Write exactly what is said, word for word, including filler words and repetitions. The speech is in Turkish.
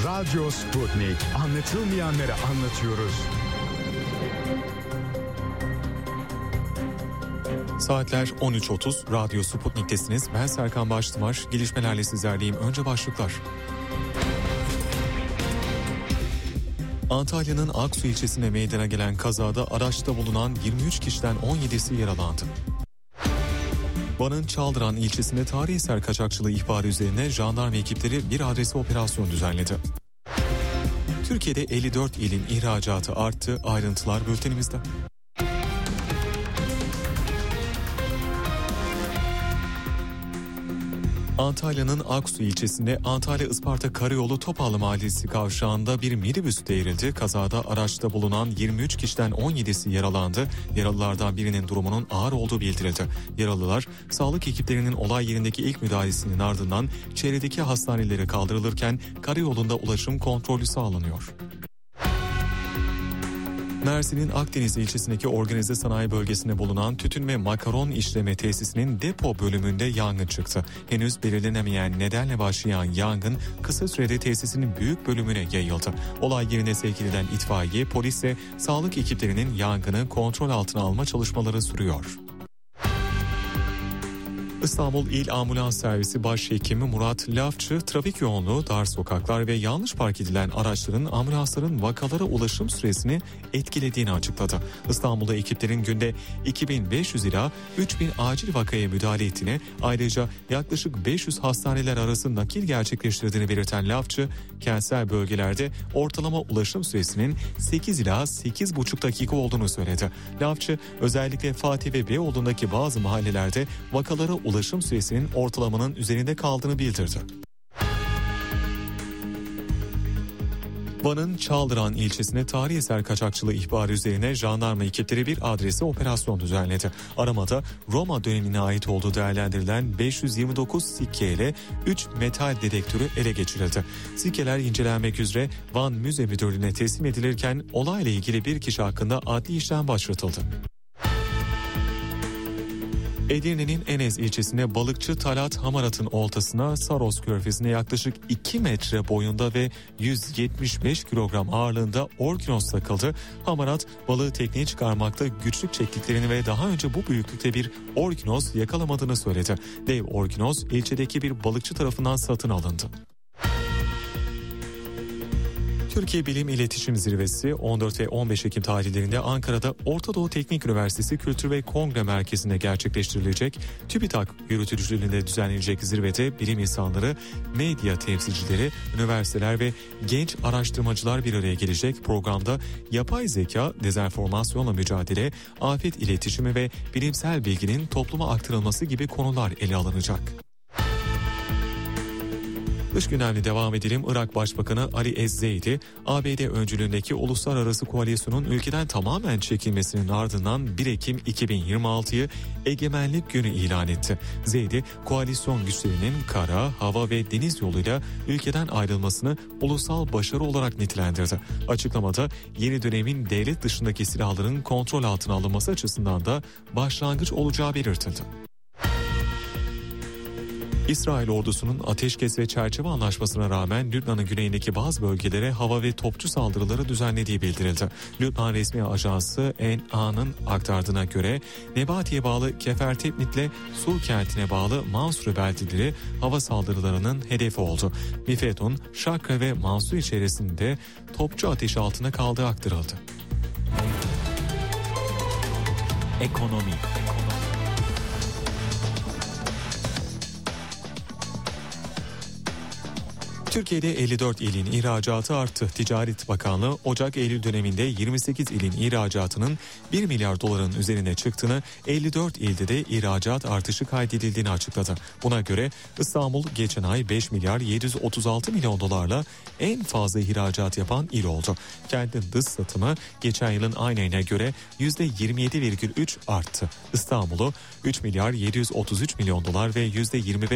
Radyo Sputnik. Anlatılmayanları anlatıyoruz. Saatler on üç otuz, Radyo Sputnik'tesiniz. Ben Serkan Baştımar, gelişmelerle sizlerleyim. Önce başlıklar. Antalya'nın Aksu ilçesinde meydana gelen kazada araçta bulunan yirmi üç kişiden on yedisi yaralandı. Van'ın Çaldıran ilçesinde tarihi eser kaçakçılığı ihbarı üzerine jandarma ekipleri bir adrese operasyon düzenledi. Türkiye'de elli dört ilin ihracatı arttı. Ayrıntılar bültenimizde. Antalya'nın Aksu ilçesinde Antalya-Isparta Karayolu Topallı Mahallesi kavşağında bir minibüs devrildi. Kazada araçta bulunan yirmi üç kişiden on yedisi yaralandı. Yaralılardan birinin durumunun ağır olduğu bildirildi. Yaralılar sağlık ekiplerinin olay yerindeki ilk müdahalesinin ardından çevredeki hastanelere kaldırılırken karayolunda ulaşım kontrolü sağlanıyor. Mersin'in Akdeniz ilçesindeki organize sanayi bölgesinde bulunan tütün ve makaron işleme tesisinin depo bölümünde yangın çıktı. Henüz belirlenemeyen nedenle başlayan yangın kısa sürede tesisinin büyük bölümüne yayıldı. Olay yerine sevk edilen itfaiye, polis ve sağlık ekiplerinin yangını kontrol altına alma çalışmaları sürüyor. İstanbul İl Ambulans Servisi Başhekimi Murat Lafçı, trafik yoğunluğu, dar sokaklar ve yanlış park edilen araçların ambulansların vakalara ulaşım süresini etkilediğini açıkladı. İstanbul'da ekiplerin günde iki bin beş yüz ila üç bin acil vakaya müdahale ettiğini, ayrıca yaklaşık beş yüz hastaneler arası nakil gerçekleştirdiğini belirten Lafçı, kentsel bölgelerde ortalama ulaşım süresinin sekiz ila sekiz buçuk dakika olduğunu söyledi. Lafçı, özellikle Fatih ve Beyoğlu'ndaki bazı mahallelerde vakalara ulaşım süresinin ortalamanın üzerinde kaldığını bildirdi. Van'ın Çaldıran ilçesine tarihi eser kaçakçılığı ihbarı üzerine jandarma ekipleri bir adrese operasyon düzenledi. Aramada Roma dönemine ait olduğu değerlendirilen beş yüz yirmi dokuz sikke ile üç metal dedektörü ele geçirildi. Sikkeler incelenmek üzere Van Müze Müdürlüğü'ne teslim edilirken olayla ilgili bir kişi hakkında adli işlem başlatıldı. Edirne'nin Enez ilçesinde balıkçı Talat Hamarat'ın oltasına Saros Körfezi'ne yaklaşık iki metre boyunda ve yüz yetmiş beş kilogram ağırlığında orkinos takıldı. Hamarat balığı tekneye çıkarmakta güçlük çektiklerini ve daha önce bu büyüklükte bir orkinos yakalamadığını söyledi. Dev orkinos ilçedeki bir balıkçı tarafından satın alındı. Türkiye Bilim İletişim Zirvesi on dört ve on beş Ekim tarihlerinde Ankara'da Orta Doğu Teknik Üniversitesi Kültür ve Kongre Merkezi'nde gerçekleştirilecek. TÜBİTAK yürütücülüğünde düzenlenecek zirvede bilim insanları, medya temsilcileri, üniversiteler ve genç araştırmacılar bir araya gelecek. Programda yapay zeka, dezenformasyonla mücadele, afet iletişimi ve bilimsel bilginin topluma aktarılması gibi konular ele alınacak. Dış gündemle devam edelim. Irak Başbakanı Ali Ez-Zeydi, A B D öncülüğündeki uluslararası koalisyonun ülkeden tamamen çekilmesinin ardından bir Ekim iki bin yirmi altıyı Egemenlik Günü ilan etti. Zeydi, koalisyon güçlerinin kara, hava ve deniz yoluyla ülkeden ayrılmasını ulusal başarı olarak nitelendirdi. Açıklamada yeni dönemin devlet dışındaki silahların kontrol altına alınması açısından da başlangıç olacağı belirtildi. İsrail ordusunun ateşkes ve çerçeve anlaşmasına rağmen Lübnan'ın güneyindeki bazı bölgelere hava ve topçu saldırıları düzenlediği bildirildi. Lübnan resmi ajansı N A'nın aktardığına göre Nebati'ye bağlı Kefertebnit ile Sur kentine bağlı Mansur beldeleri hava saldırılarının hedefi oldu. Mifetun, Şakra ve Mansur içerisinde topçu ateşi altına kaldığı aktarıldı. Ekonomi. Türkiye'de elli dört ilin ihracatı arttı. Ticaret Bakanlığı Ocak-Eylül döneminde yirmi sekiz ilin ihracatının bir milyar doların üzerine çıktığını, elli dört ilde de ihracat artışı kaydedildiğini açıkladı. Buna göre İstanbul geçen ay beş milyar yedi yüz otuz altı milyon dolarla en fazla ihracat yapan il oldu. Kentin dış satımı geçen yılın aynı ayına göre yüzde yirmi yedi virgül üç arttı. İstanbul'u üç milyar yedi yüz otuz üç milyon dolar ve yüzde yirmi beş